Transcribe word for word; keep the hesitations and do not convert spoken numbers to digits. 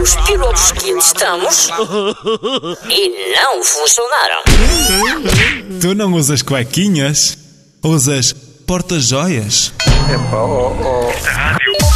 os pilotos que testamos e não funcionaram. Tu não usas cuequinhas? Usas porta-joias? Epá, oh, oh.